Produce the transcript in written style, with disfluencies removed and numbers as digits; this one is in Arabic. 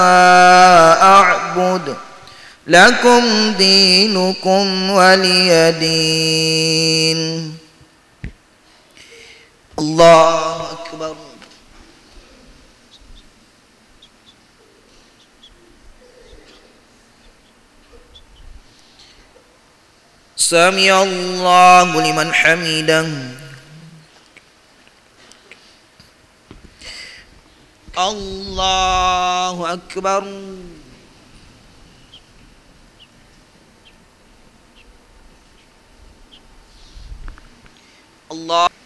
أعبد لكم دينكم ولي دين. الله أكبر. سمع الله لمن حمده. الله أكبر. الله